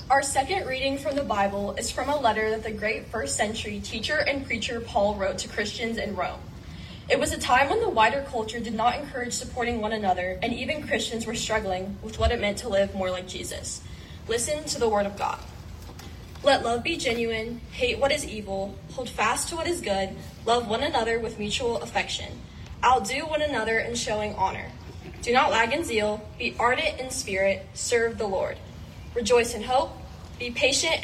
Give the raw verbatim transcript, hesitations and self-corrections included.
Our second reading from the Bible is from a letter that the great first century teacher and preacher Paul wrote to Christians in Rome. It was a time when the wider culture did not encourage supporting one another, and even Christians were struggling with what it meant to live more like Jesus. Listen to the word of God. Let love be genuine, hate what is evil, hold fast to what is good, love one another with mutual affection. Outdo one another in showing honor. Do not lag in zeal, be ardent in spirit, serve the Lord. Rejoice in hope, be patient